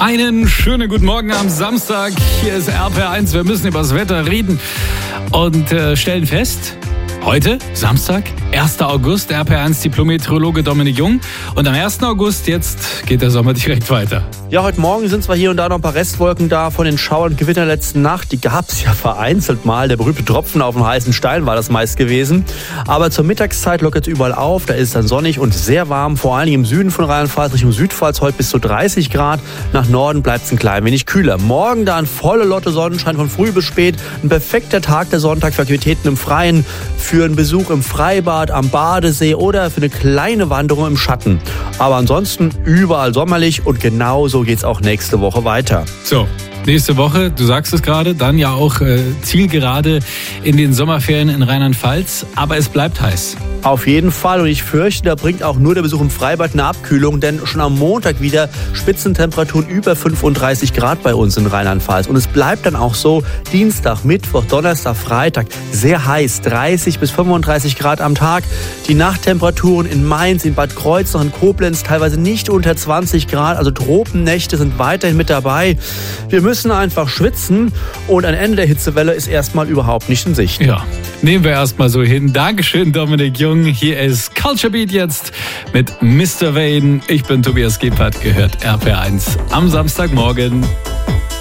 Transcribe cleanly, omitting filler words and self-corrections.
Einen schönen guten Morgen am Samstag. Hier ist RPR1. Wir müssen über das Wetter reden und stellen fest, heute, Samstag, 1. August, RPR1 Diplom-Meteorologe Dominik Jung. Und am 1. August, jetzt geht der Sommer direkt weiter. Ja, heute Morgen sind zwar hier und da noch ein paar Restwolken da von den Schauern und Gewittern der letzten Nacht. Die gab es ja vereinzelt mal. Der berühmte Tropfen auf dem heißen Stein war das meist gewesen. Aber zur Mittagszeit lockert es überall auf. Da ist es dann sonnig und sehr warm. Vor allem im Süden von Rheinland-Pfalz, Richtung Südpfalz, heute bis zu 30 Grad. Nach Norden bleibt es ein klein wenig kühler. Morgen dann volle Lotte Sonnenschein von früh bis spät. Ein perfekter Tag, der Sonntag, für Aktivitäten im Freien, für einen Besuch im Freibad, am Badesee oder für eine kleine Wanderung im Schatten. Aber ansonsten überall sommerlich und genauso geht es auch nächste Woche weiter. So, nächste Woche, du sagst es gerade, dann ja auch Zielgerade in den Sommerferien in Rheinland-Pfalz. Aber es bleibt heiß. Auf jeden Fall, und ich fürchte, da bringt auch nur der Besuch im Freibad eine Abkühlung, denn schon am Montag wieder Spitzentemperaturen über 35 Grad bei uns in Rheinland-Pfalz. Und es bleibt dann auch so Dienstag, Mittwoch, Donnerstag, Freitag sehr heiß, 30 bis 35 Grad am Tag. Die Nachttemperaturen in Mainz, in Bad Kreuznach, in Koblenz teilweise nicht unter 20 Grad, also Tropennächte sind weiterhin mit dabei. Wir müssen einfach schwitzen und ein Ende der Hitzewelle ist erstmal überhaupt nicht in Sicht. Ja, nehmen wir erstmal so hin. Dankeschön, Dominik Jung. Hier ist Culture Beat jetzt mit Mr. Wayne. Ich bin Tobias Gebhardt, gehört RPR1 am Samstagmorgen.